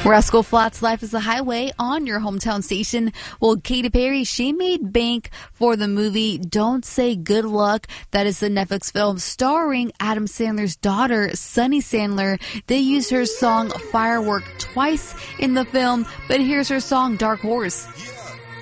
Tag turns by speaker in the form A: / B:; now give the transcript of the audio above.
A: Rascal Flatts' Life is a Highway on your hometown station. Well, Katy Perry, she made bank for the movie Don't Say Good Luck. That is the Netflix film starring Adam Sandler's daughter, Sunny Sandler. They used her song Firework twice in the film, but here's her song Dark Horse.